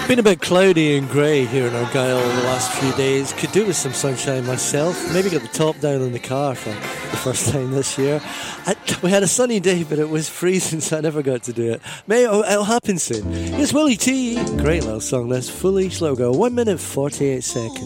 Been a bit cloudy and grey here in Argyll the last few days. Could do with some sunshine myself. Maybe got the top down in the car for the first time this year. We had a sunny day, but it was freezing, so I never got to do it. It'll happen soon. Here's Willie T. Great little song, this. Foolish little girl. 1 minute 48 seconds.